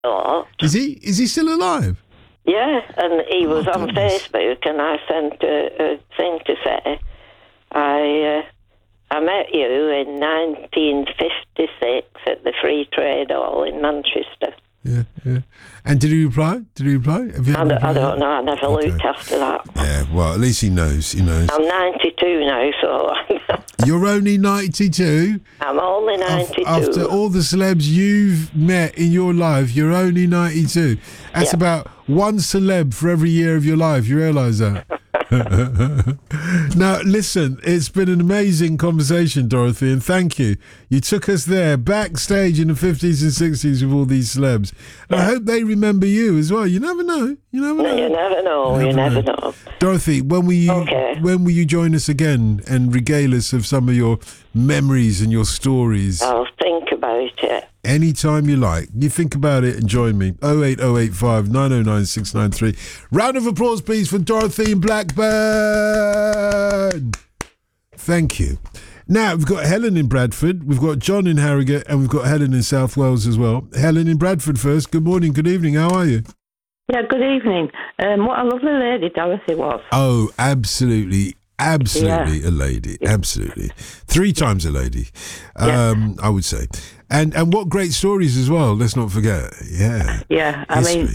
thought. Is he still alive? Yeah, and he was on goodness. Facebook, and I sent a thing to say, I met you in 1956 at the Free Trade Hall in Manchester. Yeah. And did he reply? Have you I don't know. I never looked after that. Yeah, well, at least he knows. I'm 92 now, so... You're only 92? I'm only 92. After all the celebs you've met in your life, you're only 92. That's about one celeb for every year of your life. You realise that? Now, listen, it's been an amazing conversation, Dorothy, and thank you. You took us there, backstage in the 50s and 60s with all these celebs. And I hope they remember you as well. You never know. You never know. Dorothy, when will you join us again and regale us of some of your memories and your stories? I'll think about it. Anytime you like. You think about it and join me. 08085 909 693. Round of applause, please, for Dorothy in Blackburn. Thank you. Now, we've got Helen in Bradford, we've got John in Harrogate, and we've got Helen in South Wales as well. Helen in Bradford first. Good morning, good evening. How are you? Yeah, good evening. What a lovely lady Dorothy was. Oh, absolutely a lady. Yeah. Absolutely. 3 times a lady, I would say. And what great stories as well, let's not forget. Yeah. Yeah, I mean,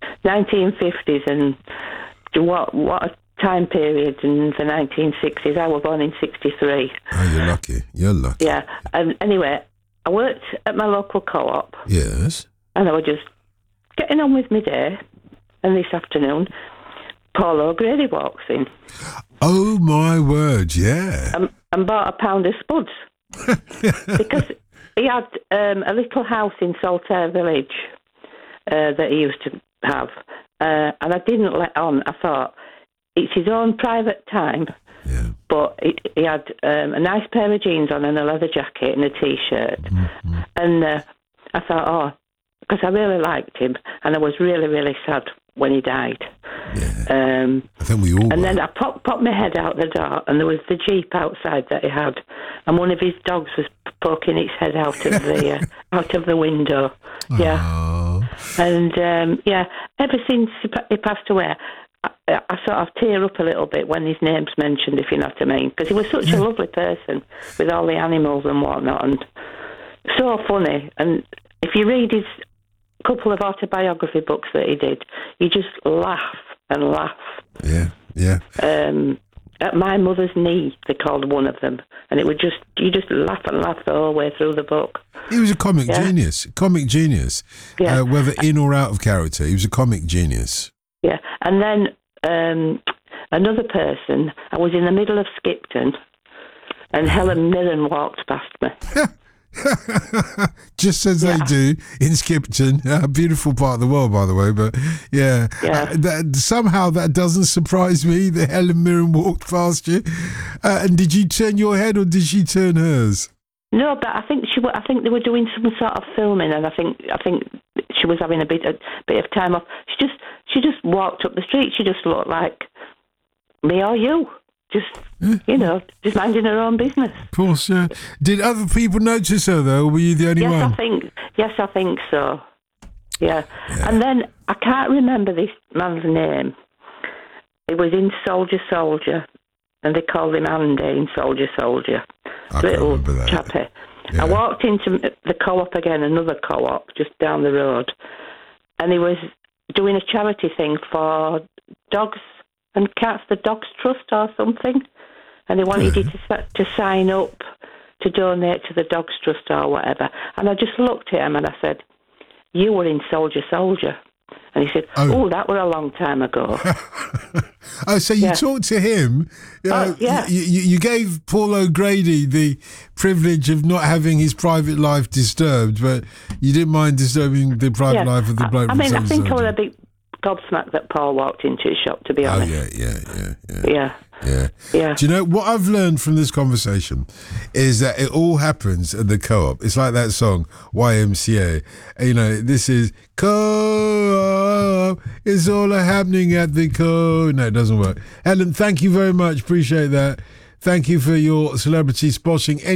1950s and what a time period in the 1960s. I was born in 63. Oh, you're lucky. Yeah, and anyway, I worked at my local co-op. Yes. And I was just getting on with my day, and this afternoon, Paul O'Grady walks in. Oh, my word, yeah. And bought a pound of spuds. Because he had a little house in Saltaire Village that he used to have. And I didn't let on. I thought, it's his own private time. Yeah. But he had a nice pair of jeans on and a leather jacket and a T-shirt. Mm-hmm. And I thought, because I really liked him. And I was really, really sad when he died. Yeah. I think we all. And then I popped my head out the door, and there was the Jeep outside that he had, and one of his dogs was poking its head out of the out of the window. Yeah. Oh. And ever since he passed away, I sort of tear up a little bit when his name's mentioned, if you know what I mean, because he was such a lovely person with all the animals and whatnot, and so funny. And if you read his couple of autobiography books that he did, you just laugh and laugh. Yeah. At My Mother's Knee, they called one of them, and it would you just laugh and laugh the whole way through the book. He was a comic genius. Yeah. Whether in or out of character, he was a comic genius. Yeah, and then another person, I was in the middle of Skipton, and Helen Mirren walked past me. Just as they do in Skipton, a beautiful part of the world, by the way. But somehow that doesn't surprise me that Helen Mirren walked past you. And did you turn your head or did she turn hers? No, but I think they were doing some sort of filming, and I think she was having a bit of time off. She just walked up the street. She just looked like me or you. Just minding her own business. Of course, yeah. Did other people notice her, though, or were you the only one? Yes, I think so. Yeah. And then, I can't remember this man's name. He was in Soldier, and they called him Andy in Soldier. Little chappy. Yeah. I walked into the co-op again, another co-op, just down the road, and he was doing a charity thing for dogs and cats, the Dogs Trust or something, and they wanted you to sign up to donate to the Dogs Trust or whatever. And I just looked at him and I said, "You were in Soldier," and he said, "Oh, that were a long time ago." So you talked to him. You gave Paul O'Grady the privilege of not having his private life disturbed, but you didn't mind disturbing the private life of the bloke. I think I was a bit gobsmacked that Paul walked into his shop, to be honest. Yeah. Do you know what I've learned from this conversation is that it all happens at the co-op. It's like that song YMCA. This is co-op. It's all happening at the co. No, it doesn't work. Helen, thank you very much. Appreciate that. Thank you for your celebrity spotting.